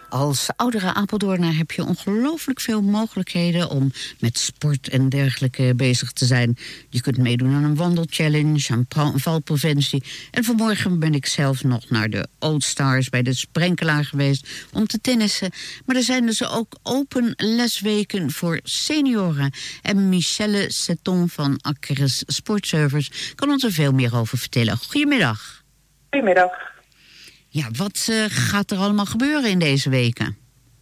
Als oudere Apeldoorner heb je ongelooflijk veel mogelijkheden om met sport en dergelijke bezig te zijn. Je kunt meedoen aan een wandelchallenge, aan valpreventie. En vanmorgen ben ik zelf nog naar de Old Stars bij de Sprenkelaar geweest om te tennissen. Maar er zijn dus ook open lesweken voor senioren. En Michelle Seton van Ackeres Sportservice kan ons er veel meer over vertellen. Goedemiddag. Goedemiddag. Ja, wat gaat er allemaal gebeuren in deze weken?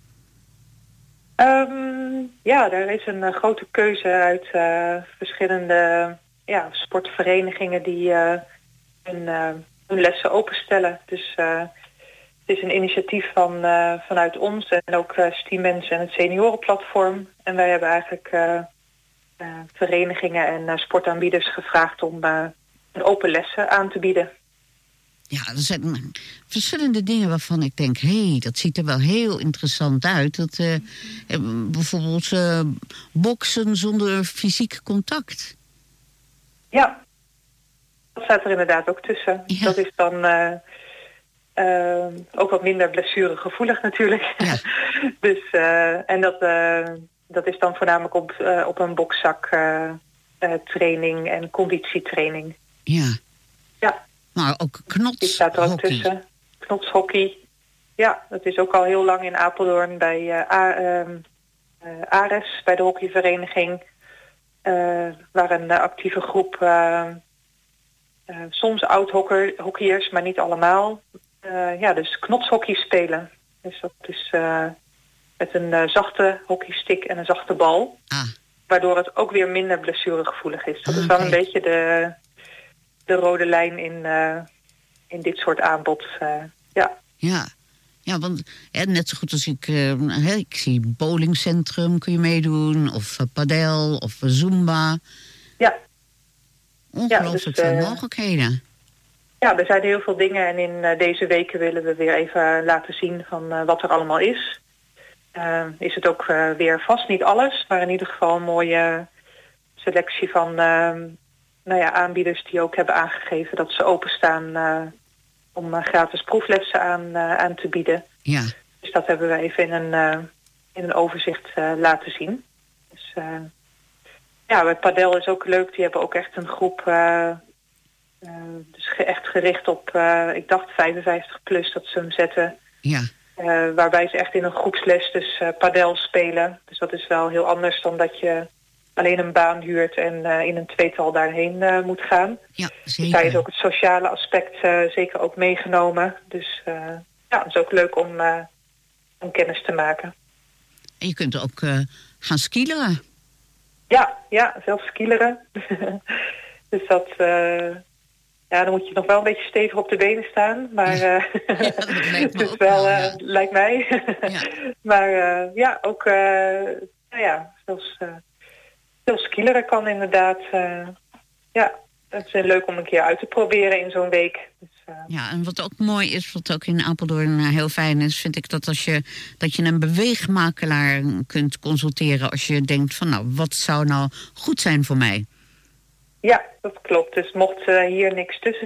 Er is een grote keuze uit verschillende sportverenigingen die hun lessen openstellen. Dus het is een initiatief vanuit ons en ook Stiemens en het seniorenplatform. En wij hebben eigenlijk verenigingen en sportaanbieders gevraagd om een open lessen aan te bieden. Ja, er zijn verschillende dingen waarvan ik denk, dat ziet er wel heel interessant uit. Dat bijvoorbeeld boksen zonder fysiek contact. Ja, dat staat er inderdaad ook tussen. Ja. Dat is dan ook wat minder blessuregevoelig natuurlijk. Ja. Dus, en dat is dan voornamelijk op een bokzak training en conditietraining. Ja. Ja. Maar ook knotshockey. Die staat er ook tussen. Knotshockey. Ja, dat is ook al heel lang in Apeldoorn bij Ares, bij de hockeyvereniging. Waar een actieve groep, soms oud-hockeyers, maar niet allemaal. Dus knotshockey spelen. Dus dat is met een zachte hockeystick en een zachte bal. Waardoor het ook weer minder blessuregevoelig is. Dat is wel een beetje de rode lijn in dit soort aanbod. Ja, want net zo goed als ik zie bowlingcentrum kun je meedoen, of padel, of zumba. Ja. Ongelooflijk veel mogelijkheden. Ja, er zijn heel veel dingen en in deze weken willen we weer even laten zien van wat er allemaal is. Is het ook weer vast niet alles, maar in ieder geval een mooie selectie van aanbieders die ook hebben aangegeven dat ze openstaan om gratis proeflessen aan te bieden. Ja. Dus dat hebben we even in een overzicht laten zien. Dus bij padel is ook leuk. Die hebben ook echt een groep dus echt gericht op, ik dacht 55 plus dat ze hem zetten. Ja. Waarbij ze echt in een groepsles dus padel spelen. Dus dat is wel heel anders dan dat je alleen een baan huurt en in een tweetal daarheen moet gaan. Ja, zeker. Dus daar is ook het sociale aspect zeker ook meegenomen. Dus het is ook leuk om kennis te maken. En je kunt ook gaan skileren. Ja, zelfs skileren. Dus dat dan moet je nog wel een beetje stevig op de benen staan. Maar dat lijkt me dus ook wel, lijkt mij. Ja. Maar ook zelfs skileren kan inderdaad. Het is leuk om een keer uit te proberen in zo'n week. Dus, Ja, en wat ook mooi is, wat ook in Apeldoorn heel fijn is, vind ik dat dat je een beweegmakelaar kunt consulteren als je denkt van wat zou nou goed zijn voor mij? Ja, dat klopt. Dus mocht hier niks tussen